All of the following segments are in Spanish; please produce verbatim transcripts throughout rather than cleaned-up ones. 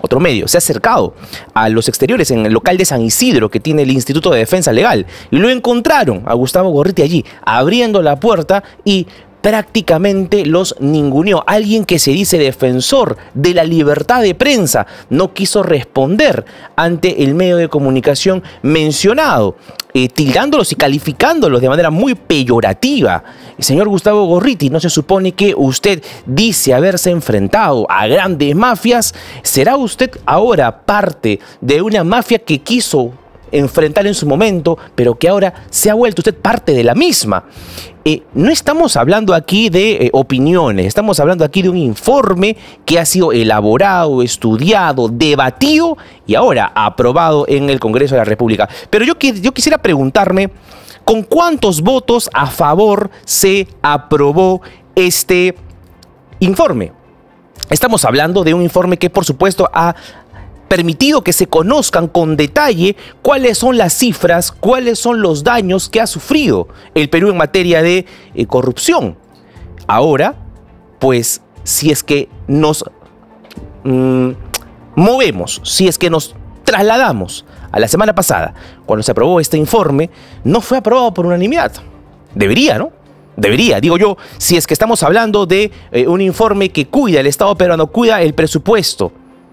otro medio, se ha acercado a los exteriores en el local de San Isidro que tiene el Instituto de Defensa Legal y lo encontraron a Gustavo Gorriti allí, abriendo la puerta y prácticamente los ninguneó. Alguien que se dice defensor de la libertad de prensa no quiso responder ante el medio de comunicación mencionado, eh, tildándolos y calificándolos de manera muy peyorativa. El señor Gustavo Gorriti, ¿no se supone que usted dice haberse enfrentado a grandes mafias? ¿Será usted ahora parte de una mafia que quiso enfrentar en su momento, pero que ahora se ha vuelto usted parte de la misma? Eh, no estamos hablando aquí de eh, opiniones, estamos hablando aquí de un informe que ha sido elaborado, estudiado, debatido y ahora aprobado en el Congreso de la República. Pero yo, yo quisiera preguntarme, ¿con cuántos votos a favor se aprobó este informe? Estamos hablando de un informe que, por supuesto, ha permitido que se conozcan con detalle cuáles son las cifras, cuáles son los daños que ha sufrido el Perú en materia de eh, corrupción. Ahora, pues, si es que nos mmm, movemos, si es que nos trasladamos a la semana pasada, cuando se aprobó este informe, no fue aprobado por unanimidad. Debería, ¿no? Debería, digo yo, si es que estamos hablando de eh, un informe que cuida el Estado peruano, cuida el presupuesto,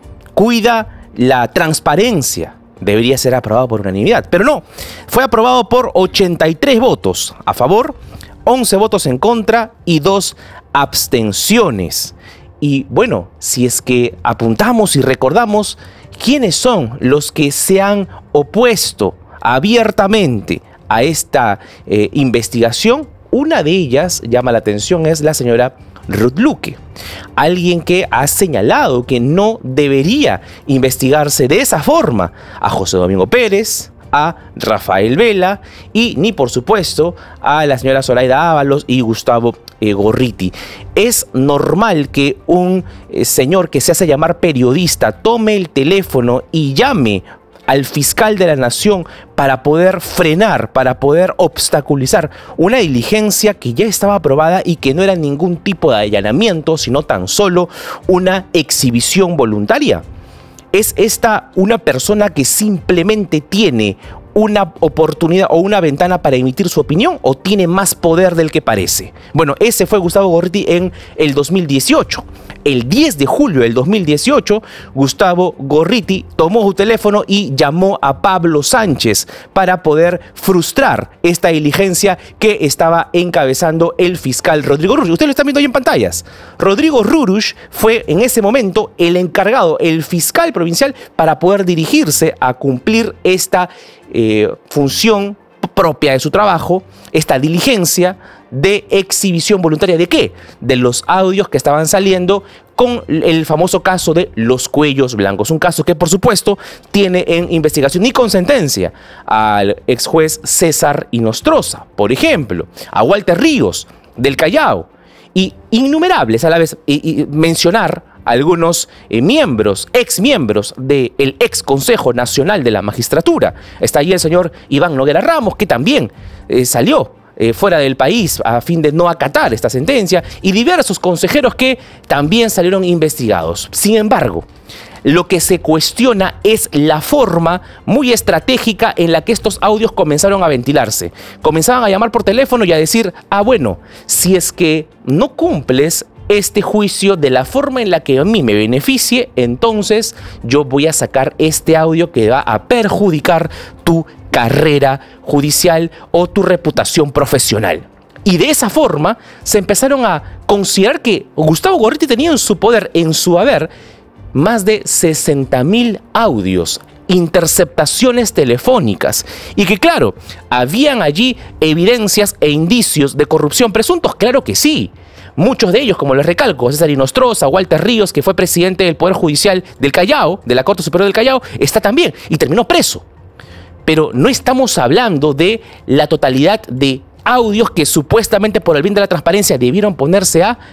cuida la transparencia, debería ser aprobado por unanimidad. Pero no, fue aprobado por ochenta y tres votos a favor, once votos en contra y dos abstenciones. Y bueno, si es que apuntamos y recordamos quiénes son los que se han opuesto abiertamente a esta eh, investigación, una de ellas llama la atención, es la señora Ruth Luque, alguien que ha señalado que no debería investigarse de esa forma a José Domingo Pérez, a Rafael Vela y ni por supuesto a la señora Zoraida Ábalos y Gustavo eh, Gorriti. Es normal que un eh, señor que se hace llamar periodista tome el teléfono y llame al fiscal de la nación para poder frenar, para poder obstaculizar una diligencia que ya estaba aprobada y que no era ningún tipo de allanamiento, sino tan solo una exhibición voluntaria. ¿Es esta una persona que simplemente tiene una oportunidad o una ventana para emitir su opinión o tiene más poder del que parece? Bueno, ese fue Gustavo Gorriti en el dos mil dieciocho. El diez de julio del dos mil dieciocho, Gustavo Gorriti tomó su teléfono y llamó a Pablo Sánchez para poder frustrar esta diligencia que estaba encabezando el fiscal Rodrigo Rurush. Ustedes lo están viendo ahí en pantallas. Rodrigo Rurush fue en ese momento el encargado, el fiscal provincial, para poder dirigirse a cumplir esta eh, función propia de su trabajo, esta diligencia de exhibición voluntaria. ¿De qué? De los audios que estaban saliendo con el famoso caso de los cuellos blancos. Un caso que, por supuesto, tiene en investigación y con sentencia al ex juez César Inostroza, por ejemplo, a Walter Ríos del Callao y innumerables a la vez. Y, y mencionar algunos eh, miembros, ex miembros del ex Consejo Nacional de la Magistratura. Está allí el señor Iván Noguera Ramos, que también eh, salió eh, fuera del país a fin de no acatar esta sentencia, y diversos consejeros que también salieron investigados. Sin embargo, lo que se cuestiona es la forma muy estratégica en la que estos audios comenzaron a ventilarse. Comenzaban a llamar por teléfono y a decir, ah, bueno, si es que no cumples este juicio de la forma en la que a mí me beneficie, entonces yo voy a sacar este audio que va a perjudicar tu carrera judicial o tu reputación profesional. Y de esa forma se empezaron a considerar que Gustavo Gorriti tenía en su poder, en su haber, más de sesenta mil audios, interceptaciones telefónicas, y que claro, habían allí evidencias e indicios de corrupción presuntos. Claro que sí. Muchos de ellos, como les recalco, César Inostroza, Walter Ríos, que fue presidente del Poder Judicial del Callao, de la Corte Superior del Callao, está también y terminó preso. Pero no estamos hablando de la totalidad de audios que supuestamente por el bien de la transparencia debieron ponerse a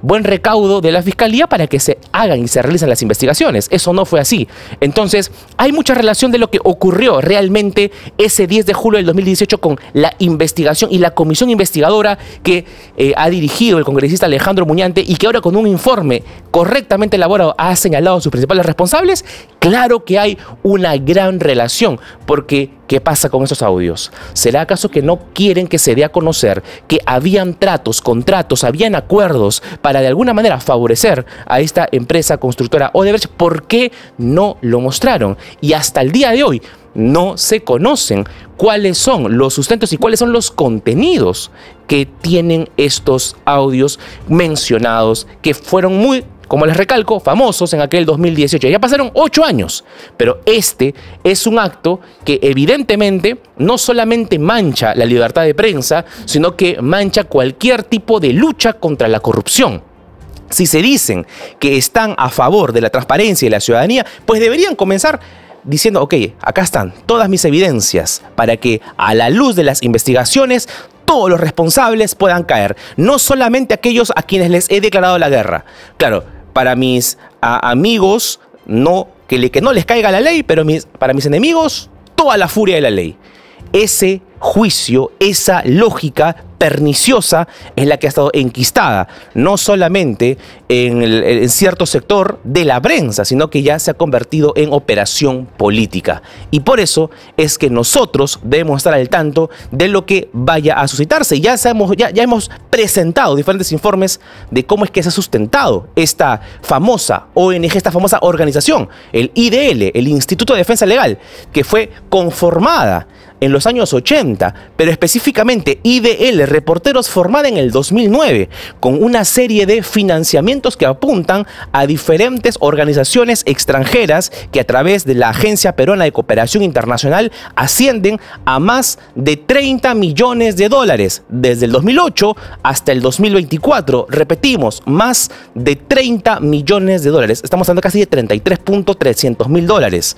buen recaudo de la Fiscalía para que se hagan y se realicen las investigaciones. Eso no fue así. Entonces, hay mucha relación de lo que ocurrió realmente ese diez de julio del dos mil dieciocho con la investigación y la comisión investigadora que eh, ha dirigido el congresista Alejandro Muñante y que ahora con un informe correctamente elaborado ha señalado a sus principales responsables. Claro que hay una gran relación, porque ¿qué pasa con esos audios? ¿Será acaso que no quieren que se dé a conocer que habían tratos, contratos, habían acuerdos para de alguna manera favorecer a esta empresa constructora Odebrecht? ¿Por qué no lo mostraron? Y hasta el día de hoy no se conocen cuáles son los sustentos y cuáles son los contenidos que tienen estos audios mencionados, que fueron muy, como les recalco, famosos en aquel dos mil dieciocho. Ya pasaron ocho años, pero este es un acto que evidentemente no solamente mancha la libertad de prensa, sino que mancha cualquier tipo de lucha contra la corrupción. Si se dicen que están a favor de la transparencia y la ciudadanía, pues deberían comenzar diciendo, ok, acá están todas mis evidencias para que a la luz de las investigaciones todos los responsables puedan caer, no solamente aquellos a quienes les he declarado la guerra. Claro, para mis a, amigos, no, que, le, que no les caiga la ley, pero mis, para mis enemigos, toda la furia de la ley. Ese juicio, esa lógica perniciosa es la que ha estado enquistada, no solamente en, el, en cierto sector de la prensa, sino que ya se ha convertido en operación política. Y por eso es que nosotros debemos estar al tanto de lo que vaya a suscitarse. Ya, sabemos, ya, ya hemos presentado diferentes informes de cómo es que se ha sustentado esta famosa O N G, esta famosa organización, el I D L, el Instituto de Defensa Legal, que fue conformada en los años ochenta, pero específicamente I D L Reporteros, formada en el dos mil nueve, con una serie de financiamientos que apuntan a diferentes organizaciones extranjeras que a través de la Agencia Peruana de Cooperación Internacional ascienden a más de treinta millones de dólares desde el dos mil ocho hasta el dos mil veinticuatro. Repetimos, más de treinta millones de dólares. Estamos hablando casi de treinta y tres millones trescientos mil dólares.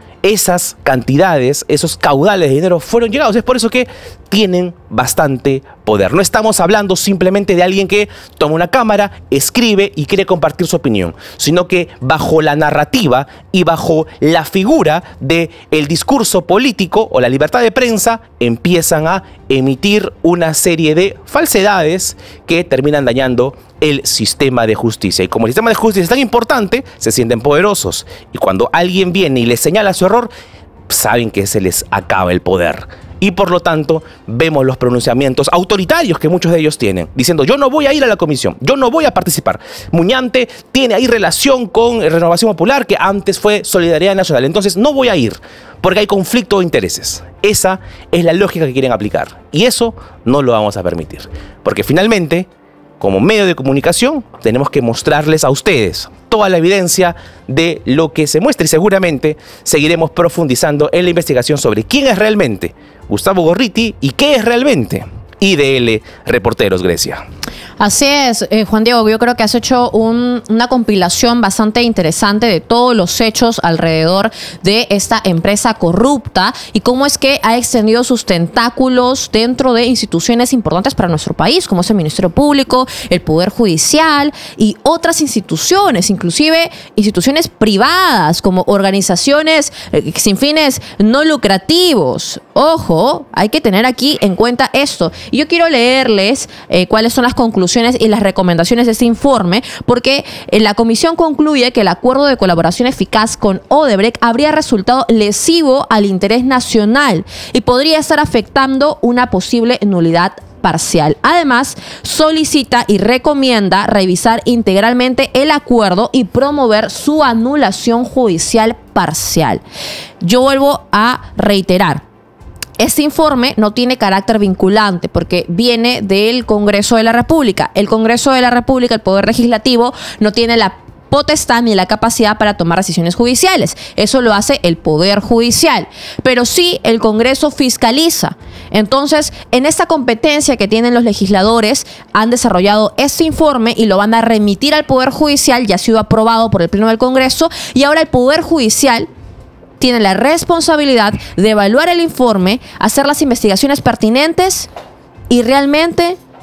Esas cantidades, esos caudales de dinero fueron llegados. Es por eso que tienen bastante poder. No estamos hablando simplemente de alguien que toma una cámara, escribe y quiere compartir su opinión, sino que bajo la narrativa y bajo la figura del discurso político o la libertad de prensa empiezan a emitir una serie de falsedades que terminan dañando el sistema de justicia. Y como el sistema de justicia es tan importante, se sienten poderosos. Y cuando alguien viene y les señala su error, saben que se les acaba el poder. Y por lo tanto, vemos los pronunciamientos autoritarios que muchos de ellos tienen, diciendo, yo no voy a ir a la comisión, yo no voy a participar. Muñante tiene ahí relación con Renovación Popular, que antes fue Solidaridad Nacional, entonces no voy a ir, porque hay conflicto de intereses. Esa es la lógica que quieren aplicar. Y eso no lo vamos a permitir. Porque finalmente, como medio de comunicación, tenemos que mostrarles a ustedes toda la evidencia de lo que se muestra, y seguramente seguiremos profundizando en la investigación sobre quién es realmente Gustavo Gorriti y qué es realmente I D L Reporteros, Grecia. Así es, eh, Juan Diego, yo creo que has hecho un, una compilación bastante interesante de todos los hechos alrededor de esta empresa corrupta y cómo es que ha extendido sus tentáculos dentro de instituciones importantes para nuestro país, como es el Ministerio Público, el Poder Judicial y otras instituciones, inclusive instituciones privadas como organizaciones eh, sin fines no lucrativos. Ojo, hay que tener aquí en cuenta esto. Y yo quiero leerles eh, cuáles son las conclusiones y las recomendaciones de este informe, porque eh, la comisión concluye que el acuerdo de colaboración eficaz con Odebrecht habría resultado lesivo al interés nacional y podría estar afectando una posible nulidad parcial. Además, solicita y recomienda revisar integralmente el acuerdo y promover su anulación judicial parcial. Yo vuelvo a reiterar, este informe no tiene carácter vinculante porque viene del Congreso de la República. El Congreso de la República, el Poder Legislativo, no tiene la potestad ni la capacidad para tomar decisiones judiciales. Eso lo hace el Poder Judicial. Pero sí, el Congreso fiscaliza. Entonces, en esta competencia que tienen los legisladores, han desarrollado este informe y lo van a remitir al Poder Judicial. Ya ha sido aprobado por el Pleno del Congreso y ahora el Poder Judicial tiene la responsabilidad de evaluar el informe, hacer las investigaciones pertinentes y realmente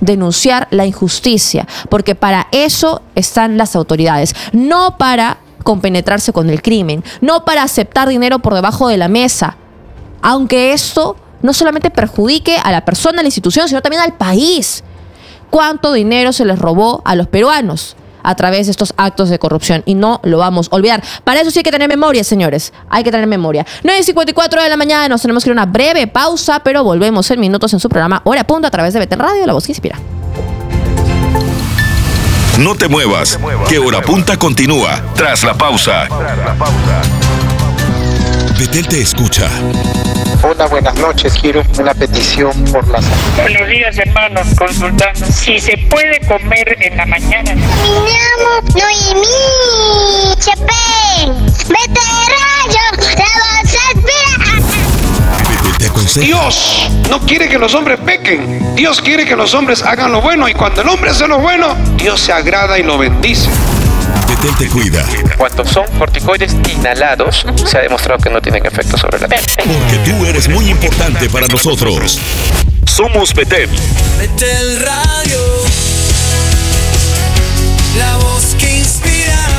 denunciar la injusticia, porque para eso están las autoridades, no para compenetrarse con el crimen, no para aceptar dinero por debajo de la mesa, aunque esto no solamente perjudique a la persona, a la institución, sino también al país. ¿Cuánto dinero se les robó a los peruanos a través de estos actos de corrupción? Y no lo vamos a olvidar. Para eso sí hay que tener memoria, señores. Hay que tener memoria. nueve cincuenta y cuatro de la mañana, nos tenemos que ir a una breve pausa, pero volvemos en minutos en su programa Hora Punto a través de Betel Radio, La Voz que Inspira. No te muevas, que Hora Punta continúa tras la pausa. Betel te escucha. Hola, buenas noches. Quiero una petición por la salud. Buenos días, hermanos. Consultando si se puede comer en la mañana. Mi amo Noemí Chepén. Vete rayo, la voz Betel te aconseja. Dios no quiere que los hombres pequen. Dios quiere que los hombres hagan lo bueno. Y cuando el hombre hace lo bueno, Dios se agrada y lo bendice. Betel te cuida. Cuando son corticoides inhalados, se ha demostrado que no tienen efecto sobre la piel. Porque tú eres muy importante para nosotros. Somos Betel. Betel Radio, la voz que inspira.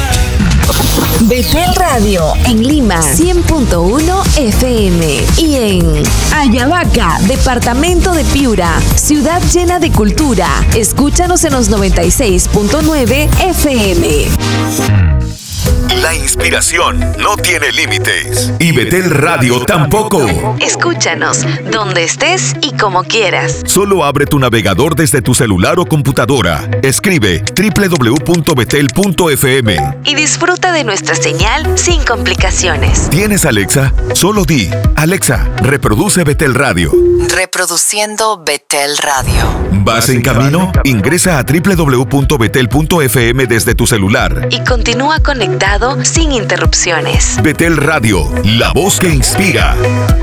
Betel Radio en Lima cien punto uno F M y en Ayabaca, departamento de Piura, ciudad llena de cultura. Escúchanos en los noventa y seis punto nueve F M. La inspiración no tiene límites. Y Betel Radio tampoco. Escúchanos donde estés y como quieras. Solo abre tu navegador desde tu celular o computadora. Escribe doble u doble u doble u punto betel punto f m y disfruta de nuestra señal sin complicaciones. ¿Tienes Alexa? Solo di, Alexa, reproduce Betel Radio. Reproduciendo Betel Radio. ¿Vas en camino? Ingresa a doble u doble u doble u punto betel punto f m desde tu celular. Y continúa conectado sin interrupciones. Betel Radio, la voz que inspira.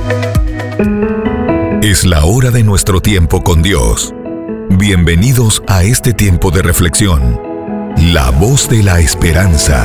Es la hora de nuestro tiempo con Dios. Bienvenidos a este tiempo de reflexión. La voz de la esperanza.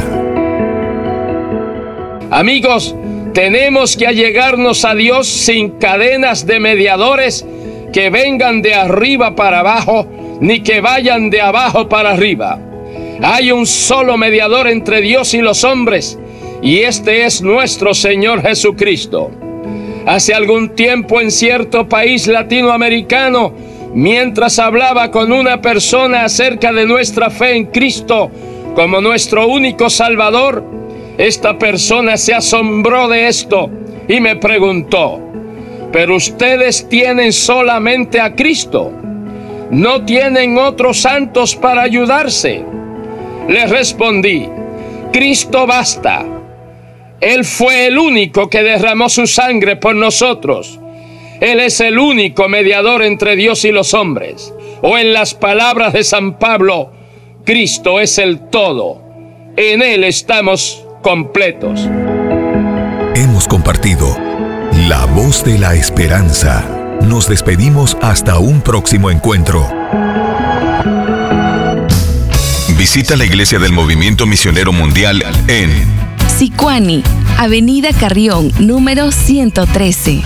Amigos, tenemos que allegarnos a Dios sin cadenas de mediadores que vengan de arriba para abajo, ni que vayan de abajo para arriba. Hay un solo mediador entre Dios y los hombres, y este es nuestro Señor Jesucristo. Hace algún tiempo en cierto país latinoamericano, mientras hablaba con una persona acerca de nuestra fe en Cristo como nuestro único Salvador, esta persona se asombró de esto y me preguntó: ¿pero ustedes tienen solamente a Cristo? ¿No tienen otros santos para ayudarse? Le respondí: Cristo basta. Él fue el único que derramó su sangre por nosotros. Él es el único mediador entre Dios y los hombres. O en las palabras de San Pablo, Cristo es el todo. En Él estamos completos. Hemos compartido la voz de la esperanza. Nos despedimos hasta un próximo encuentro. Visita la Iglesia del Movimiento Misionero Mundial en Sicuani, Avenida Carrión, número ciento trece.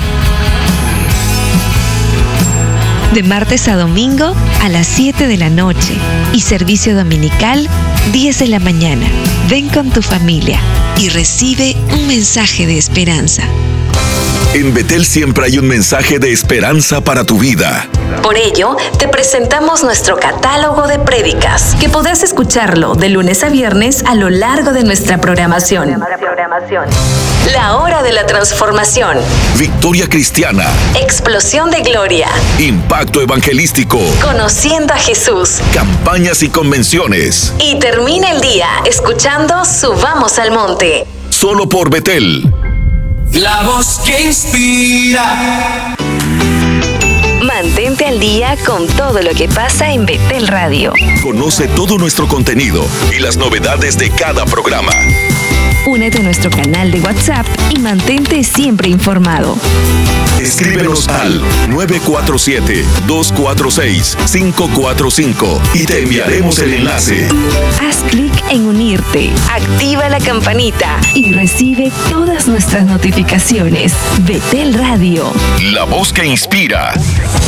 De martes a domingo a las siete de la noche y servicio dominical diez de la mañana. Ven con tu familia y recibe un mensaje de esperanza. En Betel siempre hay un mensaje de esperanza para tu vida. Por ello, te presentamos nuestro catálogo de prédicas, que podrás escucharlo de lunes a viernes a lo largo de nuestra programación. La Hora de la Transformación. Victoria Cristiana. Explosión de Gloria. Impacto Evangelístico. Conociendo a Jesús. Campañas y convenciones. Y termina el día escuchando Subamos al Monte. Solo por Betel. La voz que inspira. Mantente al día con todo lo que pasa en Betel Radio. Conoce todo nuestro contenido y las novedades de cada programa. Únete a nuestro canal de WhatsApp y mantente siempre informado. Escríbenos al nueve cuatro siete, dos cuatro seis, cinco cuatro cinco y te enviaremos el enlace. Haz clic en unirte, activa la campanita y recibe todas nuestras notificaciones. Betel Radio. La voz que inspira.